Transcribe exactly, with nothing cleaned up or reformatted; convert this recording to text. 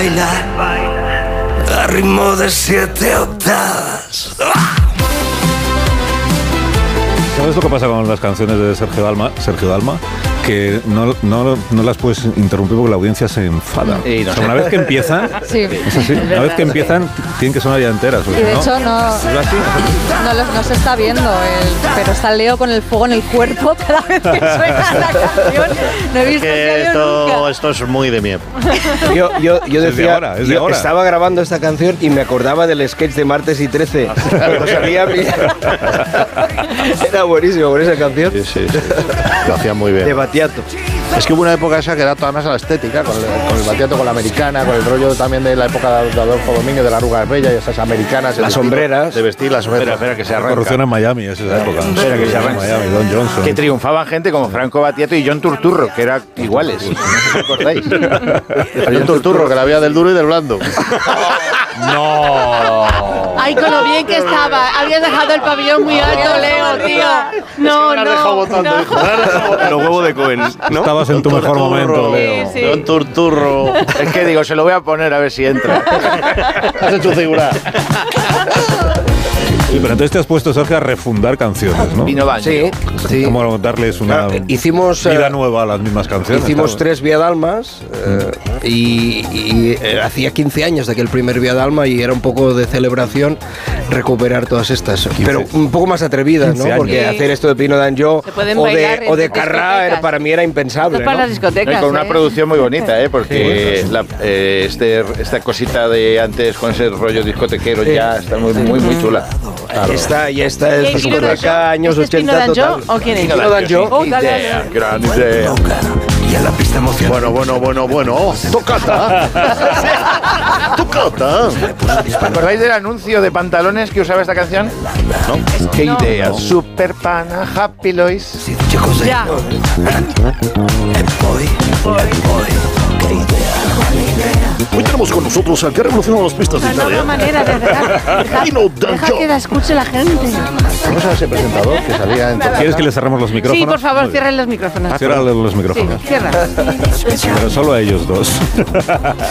bailar a ritmo de siete octavas. ¿Sabes lo que pasa con las canciones de Sergio Dalma? Sergio Dalma, que no, no, no las puedes interrumpir porque la audiencia se enfada. Y no o sea, una vez que empiezan, Sí, es así, una vez que empiezan tienen que sonar ya enteras. Y de hecho no, no, lo- no se está viendo, el, pero está Leo con el fuego en el cuerpo cada vez que suena la canción. No he visto Que que esto, nunca. esto es muy de mi época. Yo, yo, yo Es de decía, ahora, es de yo ahora. estaba grabando esta canción y me acordaba del sketch de Martes y trece. Cuando salía mi- Era buenísimo con esa canción. Sí, sí, sí. Lo hacía muy bien. De Battiato. Es que hubo una época esa que era toda más a la estética, con el, con el Battiato, con la americana, con el rollo también de la época de Adolfo Domínguez, de la arruga bella y esas americanas. el Las estilo sombreras. De vestir las sombreras. Espera, espera, que se La arranca. corrupción en Miami, es esa época. Espera, que se arranca. Miami, Don Johnson. Que triunfaban gente como Franco Battiato y John Turturro, que eran iguales. No sé si os acordáis. John Turturro, que la había del duro y del blando. No. Ay, con lo bien que estaba. Habías dejado el pabellón muy alto, Leo, tío. No, Me has dejado no. votando, no. hijo. Me has dejado votando. Los huevos de Cohen, ¿no? Estabas en tu mejor momento, Leo. Sí, sí. John Turturro. Es que digo, se lo voy a poner a ver si entra. Has hecho figura. Sí, pero entonces te has puesto, Sergio, a refundar canciones, ¿no? Vino Banjo. Sí, sí. Como darles una Claro, hicimos, vida eh, nueva a las mismas canciones. Hicimos claro. tres Vía Dalmas eh, y, y, eh, hacía quince años de aquel primer Vía Dalma y era un poco de celebración recuperar todas estas, pero un poco más atrevidas, ¿no? quince Porque años. hacer esto de Pino Danjó Se pueden o bailar de, en o de Carrá discotecas. era- para mí era impensable, Esto es para ¿no? las discotecas. Y con una ¿eh? producción muy bonita, ¿eh? Porque la, eh, este, esta cosita de antes con ese rollo discotequero ya está muy, muy, muy chula. Ahí está, y esta es ¿Y Pino discoteca Danjó? años ¿Este es Pino ochenta Danjó total. o quién es? Pino Danjó. Oh, dale, Idea, dale. gran idea. Y a la pista emocionante. Bueno, bueno, bueno, bueno. Tocata. Tocata. ¿Os acordáis del anuncio de pantalones que usaba esta canción? ¿No? ¿Qué No. idea? Super pana, Happy Lois. Si dice cosas Ya. E poi, e poi, che idea. Hoy tenemos con nosotros al que ha revolucionado las pistas de Una nueva Italia. manera de dejar. Deja, Pino deja Danjó. que la escuche la gente. ¿Cómo se llama ese presentador que salía en Tocata? ¿Quieres que le cerremos los micrófonos? Sí, por favor, Muy bien. cierren los micrófonos. Cierra los Sí, micrófonos. cierra. Pero solo a ellos dos.